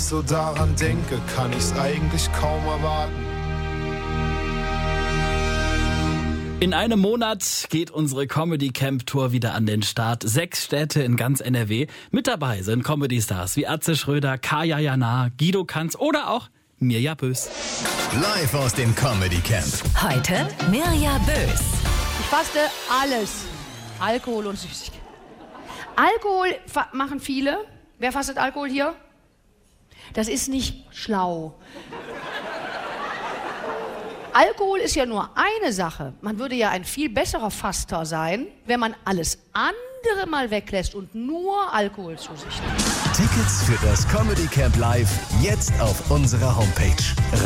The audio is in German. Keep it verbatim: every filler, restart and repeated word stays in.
so daran denke, kann ich's eigentlich kaum erwarten. In einem Monat geht unsere Comedy Camp Tour wieder an den Start. Sechs Städte in ganz N R W. Mit dabei sind Comedy-Stars wie Atze Schröder, Kaya Jana, Guido Kanz oder auch Mirja Bös. Live aus dem Comedy Camp. Heute Mirja Bös. Ich faste alles. Alkohol und Süßigkeiten. Alkohol fa- machen viele. Wer fastet Alkohol hier? Das ist nicht schlau. Alkohol ist ja nur eine Sache. Man würde ja ein viel besserer Faster sein, wenn man alles andere mal weglässt und nur Alkohol zu sich nimmt. Tickets für das Comedy Camp Live jetzt auf unserer Homepage